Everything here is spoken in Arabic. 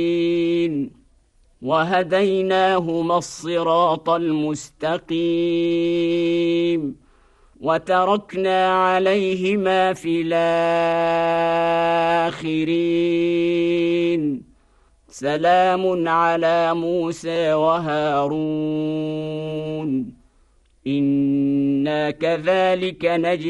وهديناهما الصراط المستقيم وتركنا عليهما في الآخرين سلام على موسى وهارون إنا كذلك نجزي